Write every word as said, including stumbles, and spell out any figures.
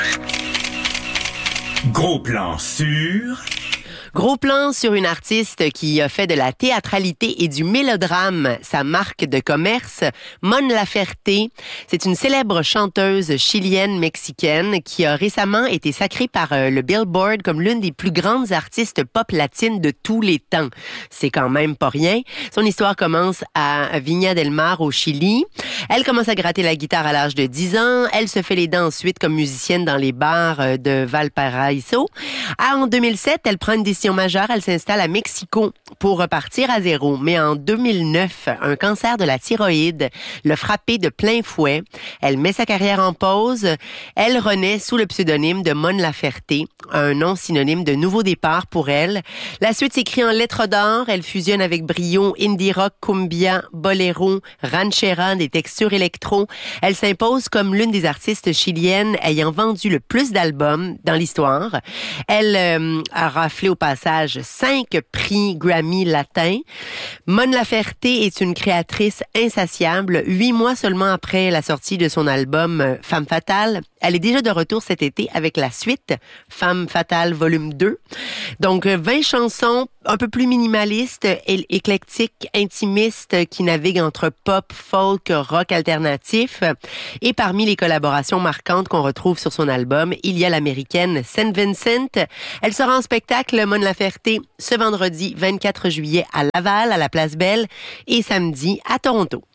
Gros plan sur... Gros plan sur une artiste qui a fait de la théâtralité et du mélodrame sa marque de commerce, Mon Laferte. C'est une célèbre chanteuse chilienne-mexicaine qui a récemment été sacrée par le Billboard comme l'une des plus grandes artistes pop latines de tous les temps. C'est quand même pas rien. Son histoire commence à Viña del Mar au Chili. Elle commence à gratter la guitare à l'âge de dix ans. Elle se fait les dents ensuite comme musicienne dans les bars de Valparaiso. En deux mille sept, elle prend une décision majeure, elle s'installe à Mexico pour repartir à zéro. Mais en deux mille neuf, un cancer de la thyroïde l'a frappée de plein fouet. Elle met sa carrière en pause. Elle renaît sous le pseudonyme de Mon Laferte, un nom synonyme de nouveau départ pour elle. La suite s'écrit en lettres d'or. Elle fusionne avec brio indie rock, cumbia, boléro, ranchera, des textures électro. Elle s'impose comme l'une des artistes chiliennes ayant vendu le plus d'albums dans l'histoire. Elle euh, a raflé au passage cinq prix Grammy latins. Mon Laferte est une créatrice insatiable. Huit mois seulement après la sortie de son album Femme Fatale, elle est déjà de retour cet été avec la suite Femme Fatale volume deux. Donc vingt chansons un peu plus minimalistes, éclectiques, intimistes qui naviguent entre pop, folk, rock alternatif. Et parmi les collaborations marquantes qu'on retrouve sur son album, il y a l'américaine Saint Vincent. Elle sera en spectacle Mon Laferte ce vendredi vingt-quatre juillet à Laval, à la Place Belle, et samedi à Toronto.